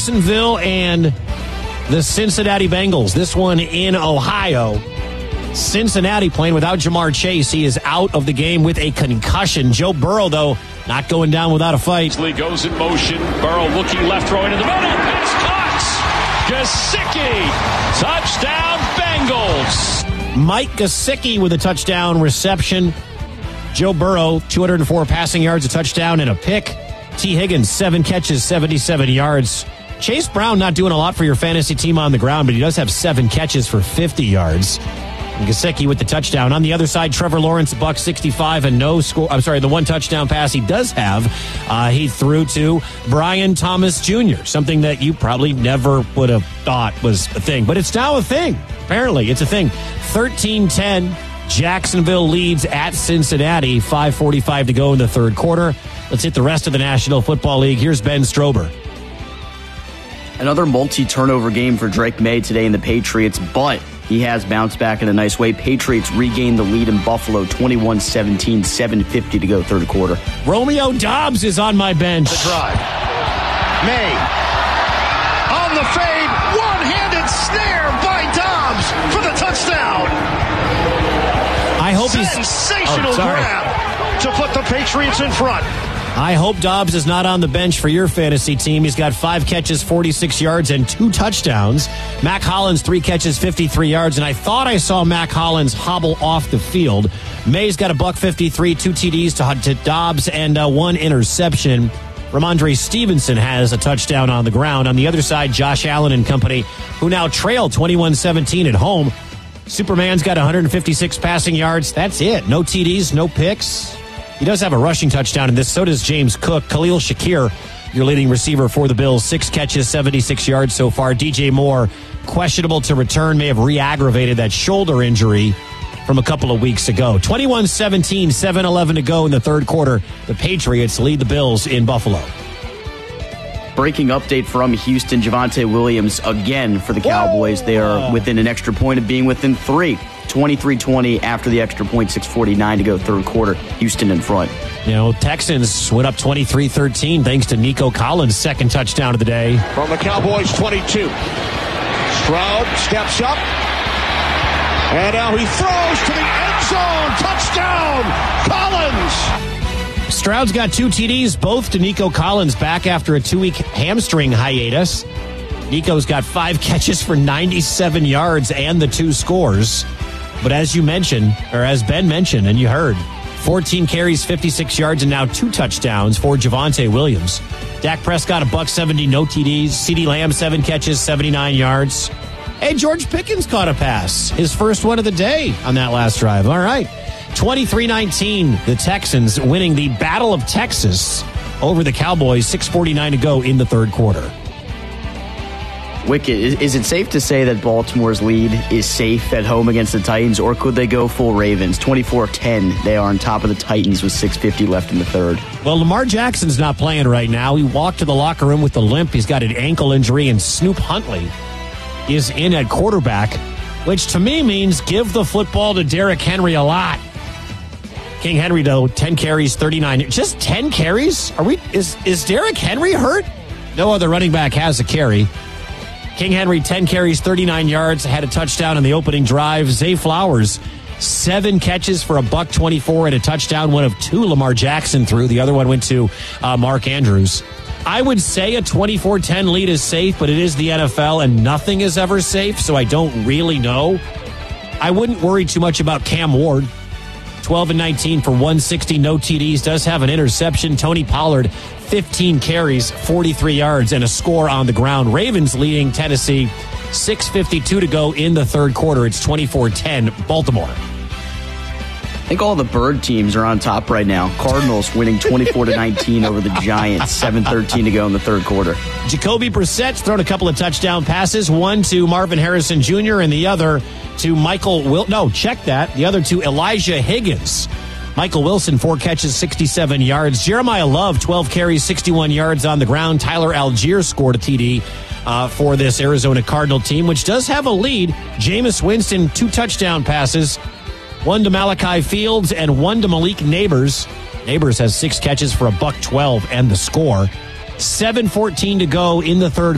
Jacksonville and the Cincinnati Bengals. This one in Ohio. Cincinnati playing without Jamar Chase. He is out of the game with a concussion. Joe Burrow, though, not going down without a fight. Lee goes in motion. Burrow looking left, throwing in the middle. Pass caught. Gesicki. Touchdown, Bengals. Mike Gesicki with a touchdown reception. Joe Burrow, 204 passing yards, a touchdown, and a pick. T. Higgins, 7 catches, 77 yards. Chase Brown not doing a lot for your fantasy team on the ground, but he does have 7 catches for 50 yards. And Gesicki with the touchdown. On the other side, Trevor Lawrence, $165 and no score. I'm sorry, the 1 touchdown pass he does have, he threw to Brian Thomas Jr., something that you probably never would have thought was a thing. But it's now a thing. Apparently, it's a thing. 13-10, Jacksonville leads at Cincinnati. 5:45 to go in the third quarter. Let's hit the rest of the National Football League. Here's Ben Strober. Another multi-turnover game for Drake May today in the Patriots, but he has bounced back in a nice way. Patriots regained the lead in Buffalo, 21-17, 7:50 to go third quarter. Romeo Doubs is on my bench. The drive. May on the fade, one-handed snare by Doubs for the touchdown. I hope sensational grab to put the Patriots in front. I hope Doubs is not on the bench for your fantasy team. He's got 5 catches, 46 yards, and 2 touchdowns. Mac Hollins, 3 catches, 53 yards, and I thought I saw Mac Hollins hobble off the field. May's got $153, 2 TDs to Doubs, and 1 interception. Ramondre Stevenson has a touchdown on the ground. On the other side, Josh Allen and company, who now trail 21-17 at home. Superman's got 156 passing yards. That's it. No TDs, no picks. He does have a rushing touchdown in this. So does James Cook. Khalil Shakir, your leading receiver for the Bills, 6 catches, 76 yards so far. DJ Moore, questionable to return, may have re-aggravated that shoulder injury from a couple of weeks ago. 21-17, 7:11 to go in the third quarter. The Patriots lead the Bills in Buffalo. Breaking update from Houston, Javonte Williams again for the Cowboys. They are within an extra point of being within 3. 23-20 after the extra point, 6:49 to go third quarter. Houston in front. You know, Texans went up 23-13 thanks to Nico Collins' second touchdown of the day. From the Cowboys 22. Stroud steps up. And now he throws to the end zone. Touchdown, Collins. Stroud's got 2 TDs, both to Nico Collins, back after a 2-week hamstring hiatus. Nico's got 5 catches for 97 yards and the 2 scores. But as you mentioned, or as Ben mentioned, and you heard, 14 carries, 56 yards, and now 2 touchdowns for Javonte Williams. Dak Prescott, $170, no TDs. CeeDee Lamb, 7 catches, 79 yards. Hey, George Pickens caught a pass. His first one of the day on that last drive. All right. 23-19, the Texans winning the Battle of Texas over the Cowboys. 6:49 to go in the third quarter. Wicket, is it safe to say that Baltimore's lead is safe at home against the Titans, or could they go full Ravens? 24-10, they are on top of the Titans with 6:50 left in the third. Well, Lamar Jackson's not playing right now. He walked to the locker room with a limp. He's got an ankle injury, and Snoop Huntley is in at quarterback, which to me means give the football to Derrick Henry a lot. King Henry, though, 10 carries, 39. Just 10 carries? Is Derrick Henry hurt? No other running back has a carry. King Henry, 10 carries, 39 yards, had a touchdown in the opening drive. Zay Flowers, 7 catches for $124 and a touchdown. One of 2 Lamar Jackson threw. The other one went to Mark Andrews. I would say a 24-10 lead is safe, but it is the NFL and nothing is ever safe, so I don't really know. I wouldn't worry too much about Cam Ward. 12-19 for 160, no TDs, does have an interception. Tony Pollard, 15 carries, 43 yards, and a score on the ground. Ravens leading Tennessee, 6:52 to go in the third quarter. It's 24-10, Baltimore. I think all the bird teams are on top right now. Cardinals winning 24-19 over the Giants, 7:13 to go in the third quarter. Jacoby Brissett's thrown a couple of touchdown passes, one to Marvin Harrison Jr. and the other to the other to Elijah Higgins. Michael Wilson, 4 catches, 67 yards. Jeremiah Love, 12 carries, 61 yards on the ground. Tyler Algier scored a TD for this Arizona Cardinal team, which does have a lead. Jameis Winston, 2 touchdown passes, 1 to Malachi Fields and 1 to Malik Neighbors. Neighbors has 6 catches for $112 and the score. 7:14 to go in the third